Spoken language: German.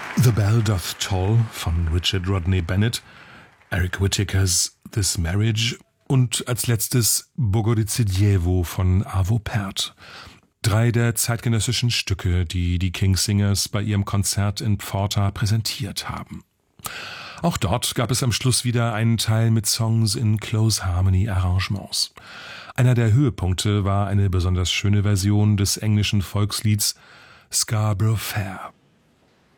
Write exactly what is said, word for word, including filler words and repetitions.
The Bell Doth Toll von Richard Rodney Bennett, Eric Whittakers This Marriage und als letztes Bogorice Dievo von Arvo Pärt. Drei der zeitgenössischen Stücke, die die Kingsingers bei ihrem Konzert in Pforta präsentiert haben. Auch dort gab es am Schluss wieder einen Teil mit Songs in Close Harmony Arrangements. Einer der Höhepunkte war eine besonders schöne Version des englischen Volkslieds Scarborough Fair.